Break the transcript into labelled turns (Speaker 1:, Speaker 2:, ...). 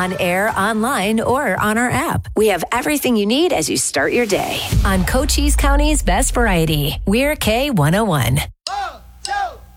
Speaker 1: On air, online, or on our app. We have everything you need as you start your day. On Cochise County's Best Variety, we're K101.